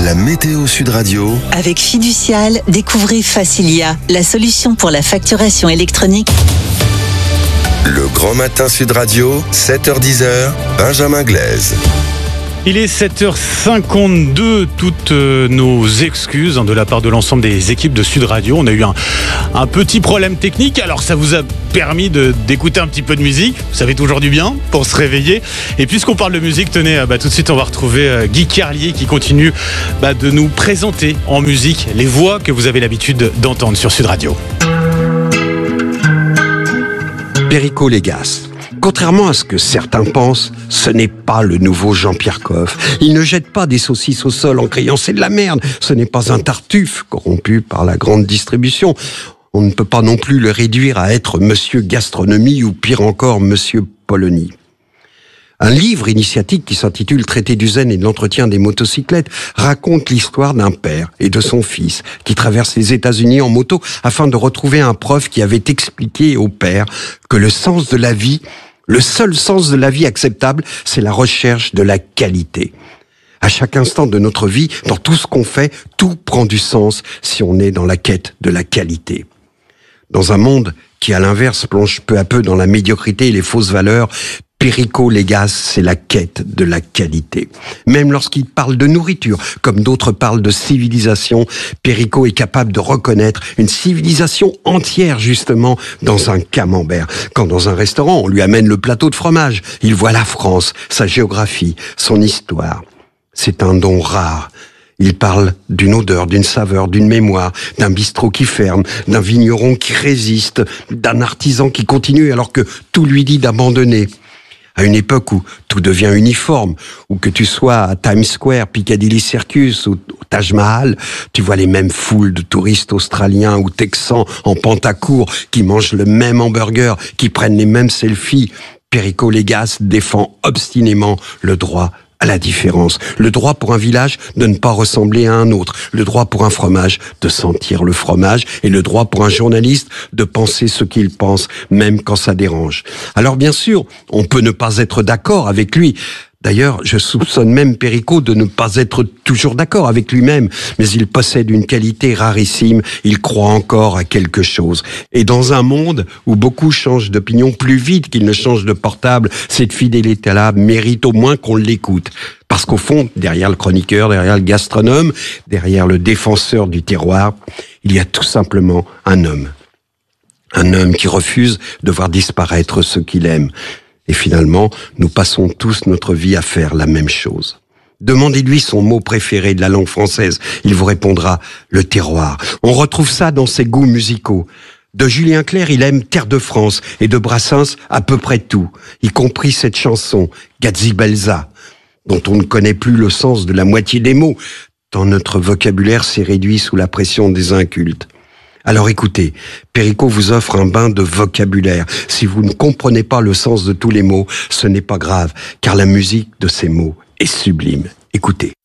La météo Sud Radio. Avec Fiducial, découvrez Facilia, la solution pour la facturation électronique. Le Grand Matin Sud Radio, 7h-10h, Benjamin Glaise. Il est 7h52, toutes nos excuses de la part de l'ensemble des équipes de Sud Radio. On a eu un petit problème technique, alors ça vous a permis d'écouter un petit peu de musique. Ça fait toujours du bien pour se réveiller. Et puisqu'on parle de musique, tenez, tout de suite on va retrouver Guy Carlier qui continue de nous présenter en musique les voix que vous avez l'habitude d'entendre sur Sud Radio. Perico Légas. Contrairement à ce que certains pensent, ce n'est pas le nouveau Jean-Pierre Coff. Il ne jette pas des saucisses au sol en criant « c'est de la merde ». Ce n'est pas un Tartuffe corrompu par la grande distribution. On ne peut pas non plus le réduire à être Monsieur Gastronomie ou pire encore Monsieur Polony. Un livre initiatique qui s'intitule « Traité du zen et de l'entretien des motocyclettes » raconte l'histoire d'un père et de son fils qui traversent les États-Unis en moto afin de retrouver un prof qui avait expliqué au père que le sens de la vie, le seul sens de la vie acceptable, c'est la recherche de la qualité. À chaque instant de notre vie, dans tout ce qu'on fait, tout prend du sens si on est dans la quête de la qualité. Dans un monde qui, à l'inverse, plonge peu à peu dans la médiocrité et les fausses valeurs, Perico Légas, c'est la quête de la qualité. Même lorsqu'il parle de nourriture, comme d'autres parlent de civilisation, Perico est capable de reconnaître une civilisation entière, justement, dans un camembert. Quand dans un restaurant, on lui amène le plateau de fromage, il voit la France, sa géographie, son histoire. C'est un don rare. Il parle d'une odeur, d'une saveur, d'une mémoire, d'un bistrot qui ferme, d'un vigneron qui résiste, d'un artisan qui continue alors que tout lui dit d'abandonner. À une époque où tout devient uniforme, où que tu sois à Times Square, Piccadilly Circus ou au Taj Mahal, tu vois les mêmes foules de touristes australiens ou texans en pantacourt qui mangent le même hamburger, qui prennent les mêmes selfies. Perico Légas défend obstinément le droit à la différence. Le droit pour un village de ne pas ressembler à un autre. Le droit pour un fromage de sentir le fromage. Et le droit pour un journaliste de penser ce qu'il pense, même quand ça dérange. Alors bien sûr, on peut ne pas être d'accord avec lui. D'ailleurs, je soupçonne même Perico de ne pas être toujours d'accord avec lui-même, mais il possède une qualité rarissime, il croit encore à quelque chose. Et dans un monde où beaucoup changent d'opinion plus vite qu'ils ne changent de portable, cette fidélité-là mérite au moins qu'on l'écoute. Parce qu'au fond, derrière le chroniqueur, derrière le gastronome, derrière le défenseur du terroir, il y a tout simplement un homme. Un homme qui refuse de voir disparaître ce qu'il aime. Et finalement, nous passons tous notre vie à faire la même chose. Demandez-lui son mot préféré de la langue française. Il vous répondra le terroir. On retrouve ça dans ses goûts musicaux. De Julien Clerc, il aime Terre de France et de Brassens à peu près tout, y compris cette chanson, Gazi-Belza, dont on ne connaît plus le sens de la moitié des mots, tant notre vocabulaire s'est réduit sous la pression des incultes. Alors écoutez, Perico vous offre un bain de vocabulaire. Si vous ne comprenez pas le sens de tous les mots, ce n'est pas grave, car la musique de ces mots est sublime. Écoutez.